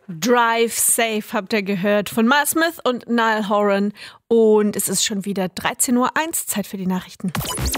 Drive Safe habt ihr gehört von Miles Smith und Niall Horan. Und es ist schon wieder 13:01 Uhr, Zeit für die Nachrichten.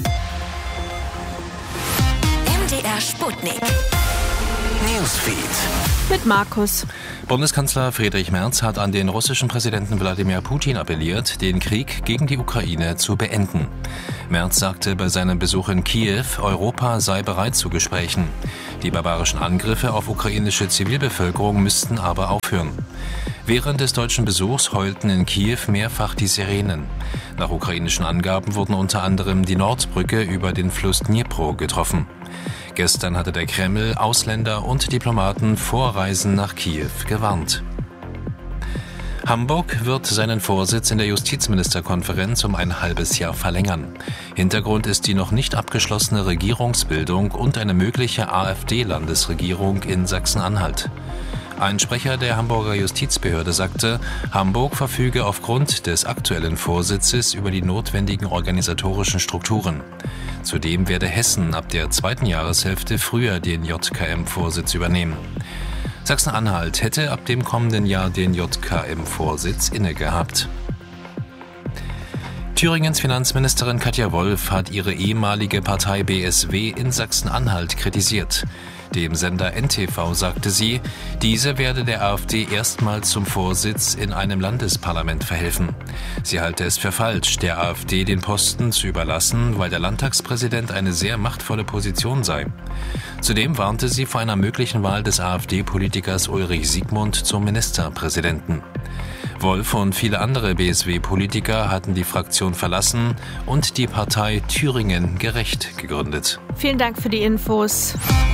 MDR Sputnik. Newsfeed. Mit Markus. Bundeskanzler Friedrich Merz hat an den russischen Präsidenten Wladimir Putin appelliert, den Krieg gegen die Ukraine zu beenden. Merz sagte bei seinem Besuch in Kiew, Europa sei bereit zu Gesprächen. Die barbarischen Angriffe auf ukrainische Zivilbevölkerung müssten aber aufhören. Während des deutschen Besuchs heulten in Kiew mehrfach die Sirenen. Nach ukrainischen Angaben wurden unter anderem die Nordbrücke über den Fluss Dnipro getroffen. Gestern hatte der Kreml Ausländer und Diplomaten vor Reisen nach Kiew gewarnt. Hamburg wird seinen Vorsitz in der Justizministerkonferenz um ein halbes Jahr verlängern. Hintergrund ist die noch nicht abgeschlossene Regierungsbildung und eine mögliche AfD-Landesregierung in Sachsen-Anhalt. Ein Sprecher der Hamburger Justizbehörde sagte, Hamburg verfüge aufgrund des aktuellen Vorsitzes über die notwendigen organisatorischen Strukturen. Zudem werde Hessen ab der zweiten Jahreshälfte früher den JKM-Vorsitz übernehmen. Sachsen-Anhalt hätte ab dem kommenden Jahr den JKM-Vorsitz innegehabt. Thüringens Finanzministerin Katja Wolf hat ihre ehemalige Partei BSW in Sachsen-Anhalt kritisiert. Dem Sender NTV sagte sie, diese werde der AfD erstmals zum Vorsitz in einem Landesparlament verhelfen. Sie halte es für falsch, der AfD den Posten zu überlassen, weil der Landtagspräsident eine sehr machtvolle Position sei. Zudem warnte sie vor einer möglichen Wahl des AfD-Politikers Ulrich Siegmund zum Ministerpräsidenten. Wolf und viele andere BSW-Politiker hatten die Fraktion verlassen und die Partei Thüringen gerecht gegründet. Vielen Dank für die Infos.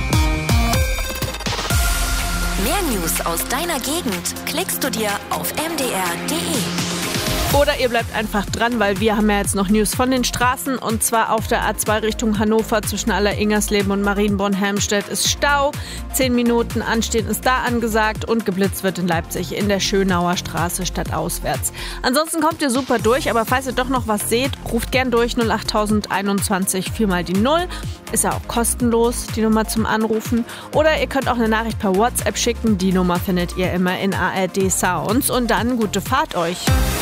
Mehr News aus deiner Gegend klickst du dir auf mdr.de. Oder ihr bleibt einfach dran, weil wir haben ja jetzt noch News von den Straßen. Und zwar auf der A2 Richtung Hannover zwischen Aller-Ingersleben und Marienborn-Helmstedt ist Stau. 10 Minuten Anstehen ist da angesagt und geblitzt wird in Leipzig in der Schönauer Straße stadtauswärts. Ansonsten kommt ihr super durch, aber falls ihr doch noch was seht, ruft gern durch 08021 4 mal die 0. Ist ja auch kostenlos, die Nummer zum Anrufen. Oder ihr könnt auch eine Nachricht per WhatsApp schicken. Die Nummer findet ihr immer in ARD Sounds. Und dann gute Fahrt euch.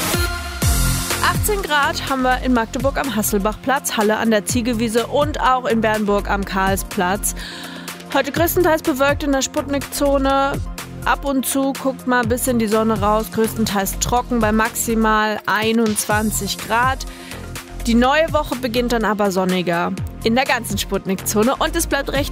18 Grad haben wir in Magdeburg am Hasselbachplatz, Halle an der Ziegewiese und auch in Bernburg am Karlsplatz. Heute größtenteils bewölkt in der Sputnikzone. Ab und zu guckt mal ein bisschen die Sonne raus, größtenteils trocken bei maximal 21 Grad. Die neue Woche beginnt dann aber sonniger in der ganzen Sputnikzone und es bleibt recht